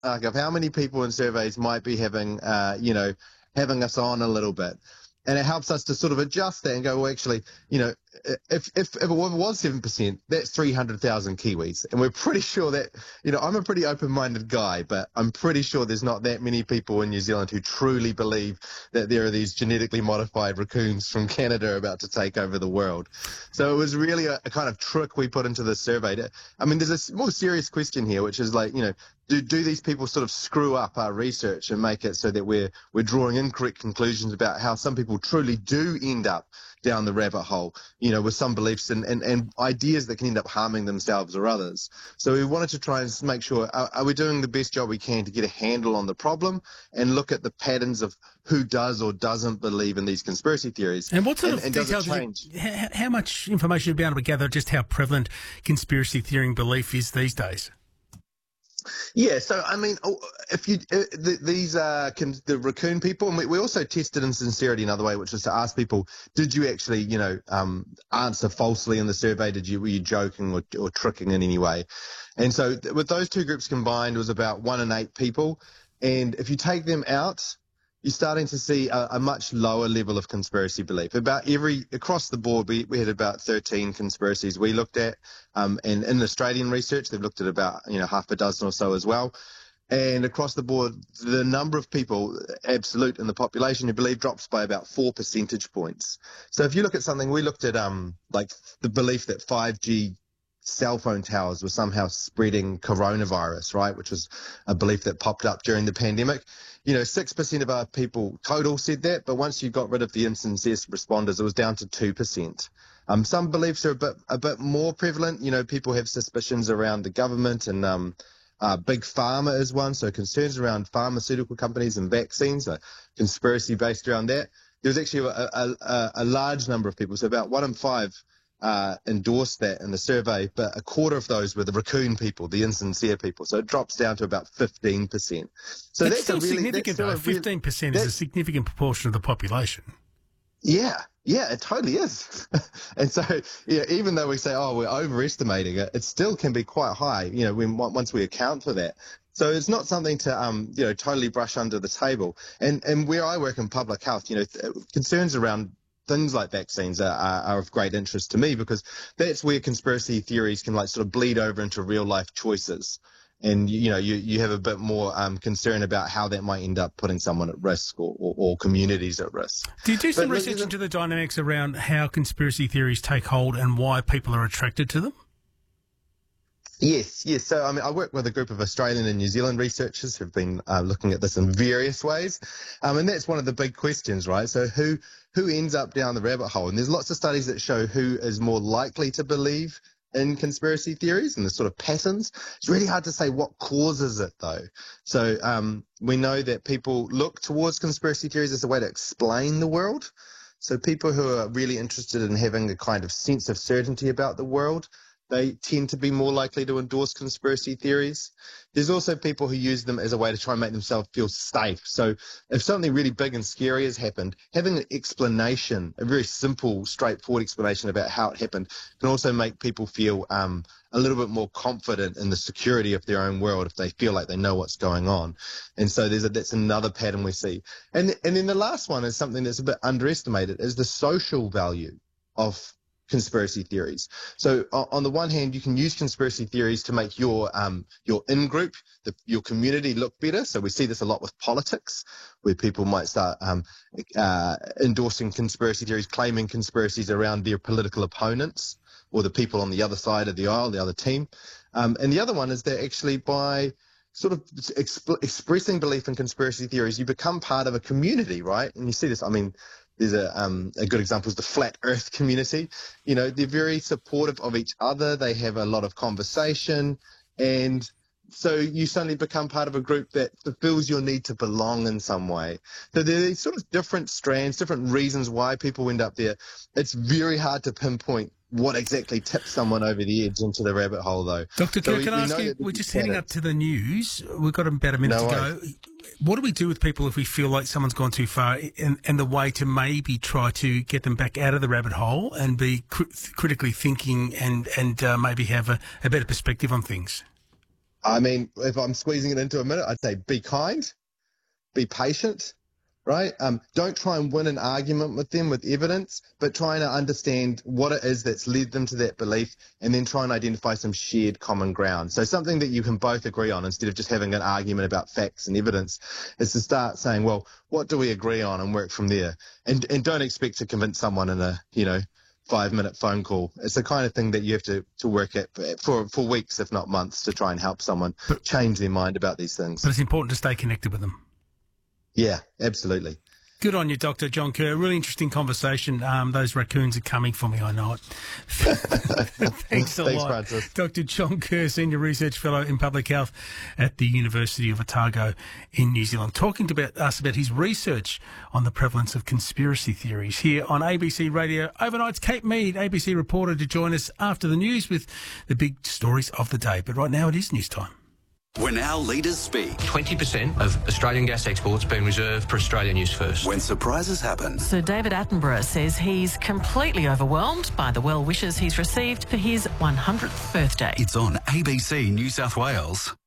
of how many people in surveys might be having, having us on a little bit. And it helps us to sort of adjust that and go, well, actually, if it was 7%, that's 300,000 Kiwis. And we're pretty sure that, I'm a pretty open-minded guy, but I'm pretty sure there's not that many people in New Zealand who truly believe that there are these genetically modified raccoons from Canada about to take over the world. So it was really a kind of trick we put into the survey. There's a more serious question here, which is like, do these people sort of screw up our research and make it so that we're drawing incorrect conclusions about how some people truly do end up down the rabbit hole, with some beliefs and ideas that can end up harming themselves or others. So we wanted to try and make sure, are we doing the best job we can to get a handle on the problem and look at the patterns of who does or doesn't believe in these conspiracy theories? And what sort of does it details, change? how much information have you been able to gather just how prevalent conspiracy theory belief is these days? Yeah, so if you the raccoon people, and we also tested insincerity another way, which was to ask people, did you actually answer falsely in the survey? Were you joking or tricking in any way? And so with those two groups combined, it was about 1 in 8 people. And if you take them out, you're starting to see a much lower level of conspiracy belief. Across the board, we had about 13 conspiracies we looked at. And in Australian research, they've looked at about, half a dozen or so as well. And across the board, the number of people, absolute in the population who believe, drops by about 4 percentage points. So if you look at something, we looked at like the belief that 5G cell phone towers were somehow spreading coronavirus, right, which was a belief that popped up during the pandemic. 6% of our people total said that, but once you got rid of the insincere responders, it was down to 2%. Some beliefs are a bit more prevalent. People have suspicions around the government, and big pharma is one, so concerns around pharmaceutical companies and vaccines, a conspiracy based around that. There was actually a large number of people, so about 1 in 5 endorsed that in the survey, but a quarter of those were the raccoon people, the insincere people. So it drops down to about 15%. So that's still significant, though. 15% is a significant proportion of the population. Yeah, it totally is. And so, even though we say, we're overestimating it, it still can be quite high, once we account for that. So it's not something to, totally brush under the table. And where I work in public health, concerns around things like vaccines are of great interest to me, because that's where conspiracy theories can sort of bleed over into real life choices. And, you have a bit more concern about how that might end up putting someone at risk or communities at risk. Do you do some research into the dynamics around how conspiracy theories take hold and why people are attracted to them? Yes. So, I work with a group of Australian and New Zealand researchers who've been looking at this in various ways. And that's one of the big questions, right? So who ends up down the rabbit hole? And there's lots of studies that show who is more likely to believe in conspiracy theories and the sort of patterns. It's really hard to say what causes it, though. So we know that people look towards conspiracy theories as a way to explain the world. So people who are really interested in having a kind of sense of certainty about the world, they tend to be more likely to endorse conspiracy theories. There's also people who use them as a way to try and make themselves feel safe. So if something really big and scary has happened, having an explanation, a very simple, straightforward explanation about how it happened, can also make people feel a little bit more confident in the security of their own world if they feel like they know what's going on. And so that's another pattern we see. And then the last one is something that's a bit underestimated, is the social value of conspiracy theories. So on the one hand, you can use conspiracy theories to make your in-group, your community look better. So we see this a lot with politics, where people might start endorsing conspiracy theories, claiming conspiracies around their political opponents or the people on the other side of the aisle, the other team. And the other one is that actually by sort of expressing belief in conspiracy theories, you become part of a community, right? And you see this, there's a good example is the flat earth community. They're very supportive of each other. They have a lot of conversation. And so you suddenly become part of a group that fulfills your need to belong in some way. So there are these sort of different strands, different reasons why people end up there. It's very hard to pinpoint what exactly tips someone over the edge into the rabbit hole, though. Dr. Kerr, can I ask you, we're just heading up to the news. We've got about a minute to go. What do we do with people if we feel like someone's gone too far, and the way to maybe try to get them back out of the rabbit hole and be critically thinking and maybe have a better perspective on things? I mean, if I'm squeezing it into a minute, I'd say be kind, be patient, right? Don't try and win an argument with them with evidence, but trying to understand what it is that's led them to that belief, and then try and identify some shared common ground. So something that you can both agree on, instead of just having an argument about facts and evidence, is to start saying, well, what do we agree on, and work from there. And don't expect to convince someone in a, 5-minute phone call. It's the kind of thing that you have to work at for weeks, if not months, to try and help someone change their mind about these things. But it's important to stay connected with them. Yeah, absolutely. Good on you, Dr. John Kerr. Really interesting conversation. Those raccoons are coming for me, I know it. Thanks a lot. Francis. Dr. John Kerr, Senior Research Fellow in Public Health at the University of Otago in New Zealand, talking to us about his research on the prevalence of conspiracy theories here on ABC Radio Overnight's Kate Mead, ABC reporter, to join us after the news with the big stories of the day. But right now it is news time. When our leaders speak, 20% of Australian gas exports being reserved for Australia News First. When surprises happen, Sir David Attenborough says he's completely overwhelmed by the well wishes he's received for his 100th birthday. It's on ABC New South Wales.